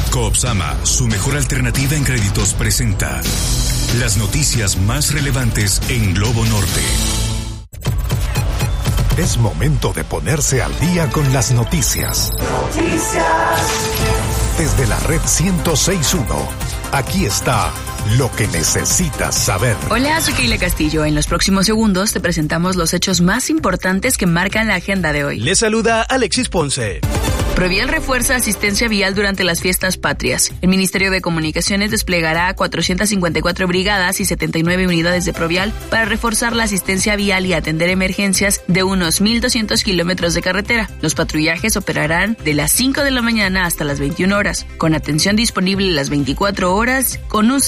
Coopsama, su mejor alternativa en créditos, presenta las noticias más relevantes en Globo Norte. Es momento de ponerse al día con las noticias. Desde la red 106.1, aquí está lo que necesitas saber. Hola, soy Keila Castillo. En los próximos segundos te presentamos los hechos más importantes que marcan la agenda de hoy. Les saluda Alexis Ponce. Provial refuerza asistencia vial durante las fiestas patrias. El Ministerio de Comunicaciones desplegará 454 brigadas y 79 unidades de Provial para reforzar la asistencia vial y atender emergencias de unos 1,200 kilómetros de carretera. Los patrullajes operarán de las 5 de la mañana hasta las 21 horas, con atención disponible las 24 horas, con uso